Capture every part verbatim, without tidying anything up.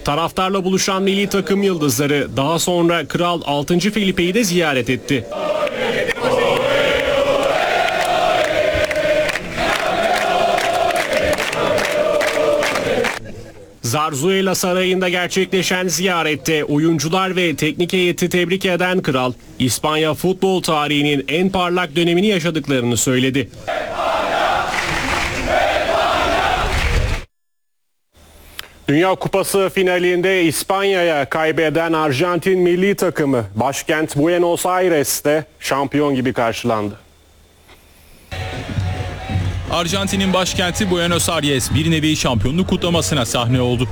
Taraftarla buluşan milli takım yıldızları daha sonra Kral altıncı Felipe'yi de ziyaret etti. Zarzuela Sarayı'nda gerçekleşen ziyarette oyuncular ve teknik heyeti tebrik eden kral, İspanya futbol tarihinin en parlak dönemini yaşadıklarını söyledi. Dünya Kupası finalinde İspanya'ya kaybeden Arjantin milli takımı başkent Buenos Aires'te şampiyon gibi karşılandı. Arjantin'in başkenti Buenos Aires bir nevi şampiyonluk kutlamasına sahne oldu.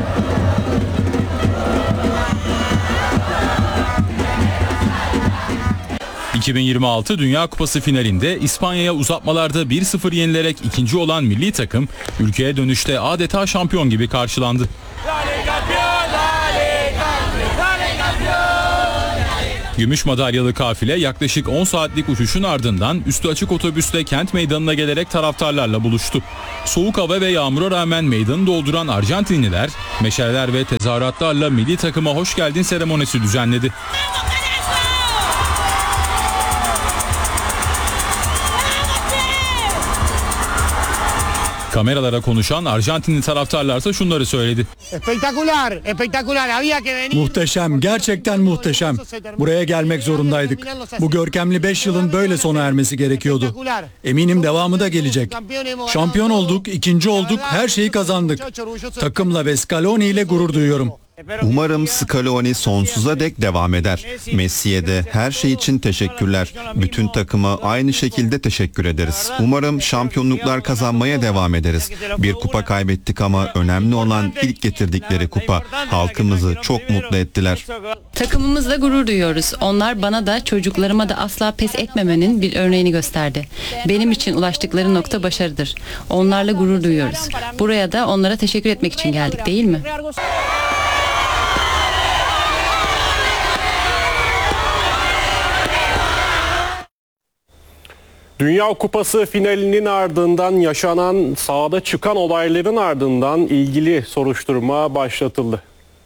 iki bin yirmi altı Dünya Kupası finalinde İspanya'ya uzatmalarda bir sıfır yenilerek ikinci olan milli takım ülkeye dönüşte adeta şampiyon gibi karşılandı. Gümüş madalyalı kafile yaklaşık on saatlik uçuşun ardından üstü açık otobüsle kent meydanına gelerek taraftarlarla buluştu. Soğuk hava ve yağmura rağmen meydanı dolduran Arjantinliler meşaleler ve tezahüratlarla milli takıma hoş geldin seremonisi düzenledi. Kameralara konuşan Arjantinli taraftarlarsa şunları söyledi. Spektaküler, spektaküler. Muhteşem, gerçekten muhteşem. Buraya gelmek zorundaydık. Bu görkemli beş yılın böyle sona ermesi gerekiyordu. Eminim devamı da gelecek. Şampiyon olduk, ikinci olduk, her şeyi kazandık. Takımla ve Scaloni ile gurur duyuyorum. Umarım Scaloni sonsuza dek devam eder. Messi'ye de her şey için teşekkürler. Bütün takıma aynı şekilde teşekkür ederiz. Umarım şampiyonluklar kazanmaya devam ederiz. Bir kupa kaybettik ama önemli olan ilk getirdikleri kupa. Halkımızı çok mutlu ettiler. Takımımızla gurur duyuyoruz. Onlar bana da çocuklarıma da asla pes etmemenin bir örneğini gösterdi. Benim için ulaştıkları nokta başarıdır. Onlarla gurur duyuyoruz. Buraya da onlara teşekkür etmek için geldik, değil mi? Dünya Kupası finalinin ardından yaşanan sahada çıkan olayların ardından ilgili soruşturma başlatıldı.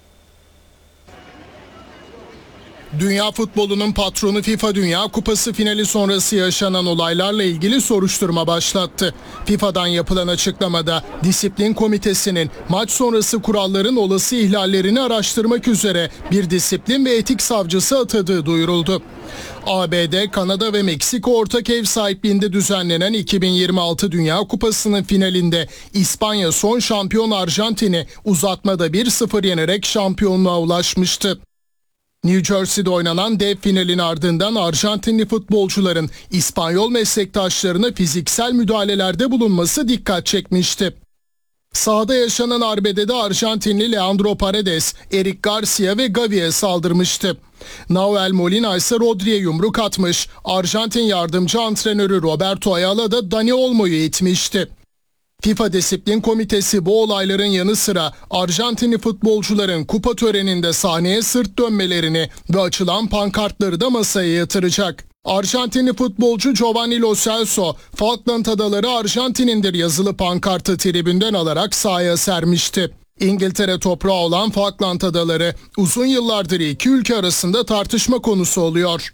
Dünya futbolunun patronu FIFA Dünya Kupası finali sonrası yaşanan olaylarla ilgili soruşturma başlattı. FIFA'dan yapılan açıklamada disiplin komitesinin maç sonrası kuralların olası ihlallerini araştırmak üzere bir disiplin ve etik savcısı atadığı duyuruldu. A B D, Kanada ve Meksika ortak ev sahipliğinde düzenlenen iki bin yirmi altı Dünya Kupası'nın finalinde İspanya son şampiyon Arjantin'i uzatmada bir sıfır yenerek şampiyonluğa ulaşmıştı. New Jersey'de oynanan dev finalin ardından Arjantinli futbolcuların İspanyol meslektaşlarına fiziksel müdahalelerde bulunması dikkat çekmişti. Sahada yaşanan arbedede Arjantinli Leandro Paredes, Eric Garcia ve Gavi'ye saldırmıştı. Nahuel Molina ise Rodri'ye yumruk atmış, Arjantin yardımcı antrenörü Roberto Ayala da Dani Olmo'yu itmişti. FIFA Disiplin Komitesi bu olayların yanı sıra Arjantinli futbolcuların kupa töreninde sahneye sırt dönmelerini ve açılan pankartları da masaya yatıracak. Arjantinli futbolcu Giovanni Lo Celso, Falkland Adaları Arjantin'indir yazılı pankartı tribünden alarak sahaya sermişti. İngiltere toprağı olan Falkland Adaları uzun yıllardır iki ülke arasında tartışma konusu oluyor.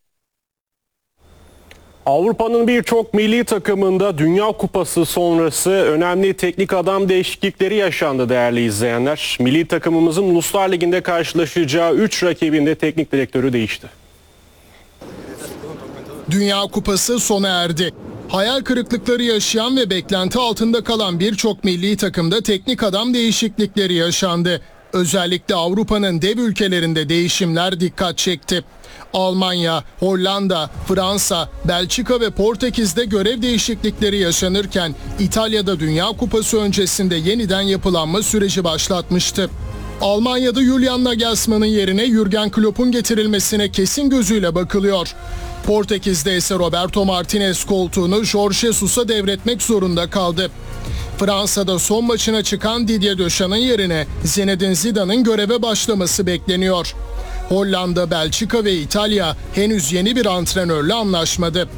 Avrupa'nın birçok milli takımında Dünya Kupası sonrası önemli teknik adam değişiklikleri yaşandı değerli izleyenler. Milli takımımızın Uluslar Ligi'nde karşılaşacağı üç rakibinde teknik direktörü değişti. Dünya Kupası sona erdi. Hayal kırıklıkları yaşayan ve beklenti altında kalan birçok milli takımda teknik adam değişiklikleri yaşandı. Özellikle Avrupa'nın dev ülkelerinde değişimler dikkat çekti. Almanya, Hollanda, Fransa, Belçika ve Portekiz'de görev değişiklikleri yaşanırken İtalya'da Dünya Kupası öncesinde yeniden yapılanma süreci başlatmıştı. Almanya'da Julian Nagelsmann'ın yerine Jürgen Klopp'un getirilmesine kesin gözüyle bakılıyor. Portekiz'de ise Roberto Martinez koltuğunu Jorge Jesus'a devretmek zorunda kaldı. Fransa'da son maçına çıkan Didier Deschamps' yerine Zinedine Zidane'ın göreve başlaması bekleniyor. Hollanda, Belçika ve İtalya henüz yeni bir antrenörle anlaşmadı.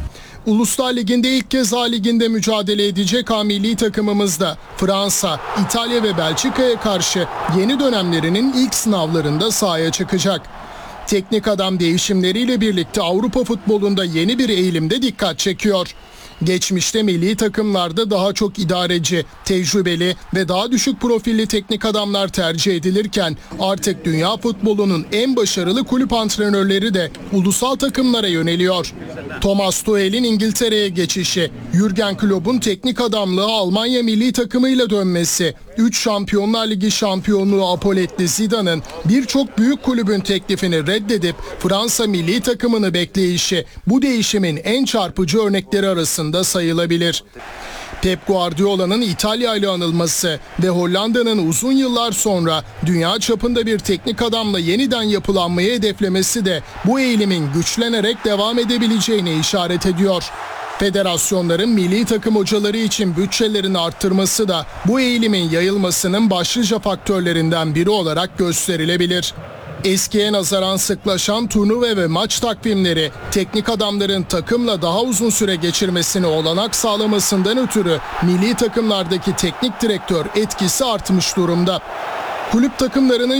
Uluslar Ligi'nde ilk kez A Ligi'nde mücadele edecek A milli takımımızda Fransa, İtalya ve Belçika'ya karşı yeni dönemlerinin ilk sınavlarında sahaya çıkacak. Teknik adam değişimleriyle birlikte Avrupa futbolunda yeni bir eğilimde dikkat çekiyor. Geçmişte milli takımlarda daha çok idareci, tecrübeli ve daha düşük profilli teknik adamlar tercih edilirken artık dünya futbolunun en başarılı kulüp antrenörleri de ulusal takımlara yöneliyor. Thomas Tuchel'in İngiltere'ye geçişi, Jürgen Klopp'un teknik adamlığı Almanya milli takımıyla dönmesi, üç Şampiyonlar Ligi şampiyonluğu apoletli Zidane'ın birçok büyük kulübün teklifini reddedip Fransa milli takımını bekleyişi bu değişimin en çarpıcı örnekleri arasında sayılabilir. Pep Guardiola'nın İtalya ile anılması ve Hollanda'nın uzun yıllar sonra dünya çapında bir teknik adamla yeniden yapılanmayı hedeflemesi de bu eğilimin güçlenerek devam edebileceğine işaret ediyor. Federasyonların milli takım hocaları için bütçelerini arttırması da bu eğilimin yayılmasının başlıca faktörlerinden biri olarak gösterilebilir. Eskiye nazaran sıklaşan turnuva ve maç takvimleri teknik adamların takımla daha uzun süre geçirmesine olanak sağlamasından ötürü milli takımlardaki teknik direktör etkisi artmış durumda. Kulüp takımlarının